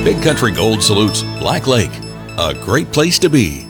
Big Country Gold salutes Black Lake, a great place to be.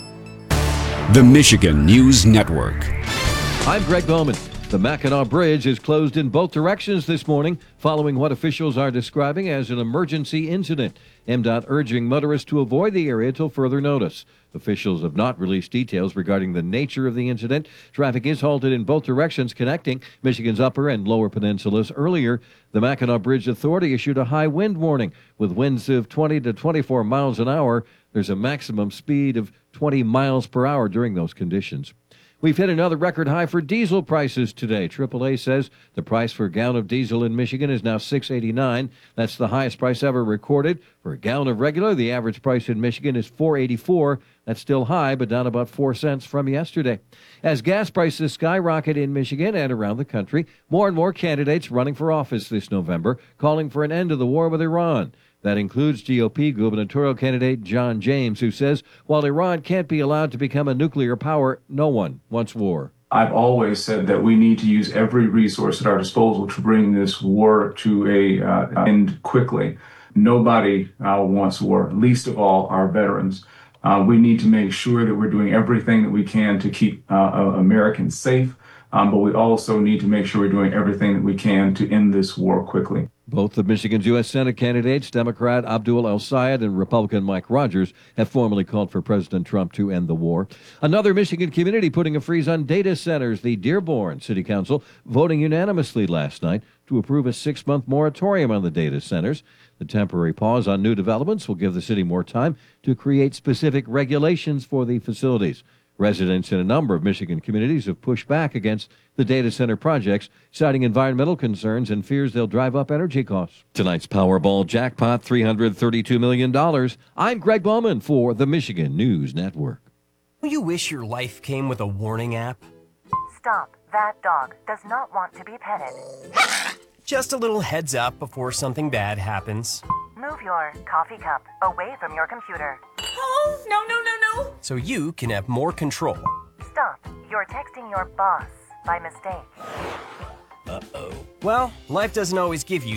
The Michigan News Network. I'm Greg Bowman. The Mackinac Bridge is closed in both directions this morning following what officials are describing as an emergency incident. MDOT urging motorists to avoid the area till further notice. Officials have not released details regarding the nature of the incident. Traffic is halted in both directions connecting Michigan's upper and lower peninsulas. Earlier, the Mackinac Bridge Authority issued a high wind warning with winds of 20 to 24 miles an hour. There's a maximum speed of 20 miles per hour during those conditions. We've hit another record high for diesel prices today. AAA says the price for a gallon of diesel in Michigan is now $6.89. That's the highest price ever recorded. For a gallon of regular, the average price in Michigan is $4.84. That's still high, but down about 4 cents from yesterday. As gas prices skyrocket in Michigan and around the country, more and more candidates running for office this November, calling for an end to the war with Iran. That includes GOP gubernatorial candidate John James, who says while Iran can't be allowed to become a nuclear power, no one wants war. I've always said that we need to use every resource at our disposal to bring this war to an end quickly. Nobody wants war, least of all our veterans. We need to make sure that we're doing everything that we can to keep Americans safe, but we also need to make sure we're doing everything that we can to end this war quickly. Both of Michigan's U.S. Senate candidates, Democrat Abdul El-Sayed and Republican Mike Rogers, have formally called for President Trump to end the war. Another Michigan community putting a freeze on data centers. The Dearborn City Council voting unanimously last night to approve a 6-month moratorium on the data centers. The temporary pause on new developments will give the city more time to create specific regulations for the facilities. Residents in a number of Michigan communities have pushed back against the data center projects, citing environmental concerns and fears they'll drive up energy costs. Tonight's Powerball jackpot, $332 million. I'm Greg Bowman for the Michigan News Network. Do you wish your life came with a warning app? Stop. That dog does not want to be petted. Just a little heads up before something bad happens. Move your coffee cup away from your computer. Oh, no. So you can have more control. Stop. You're texting your boss by mistake. Well, life doesn't always give you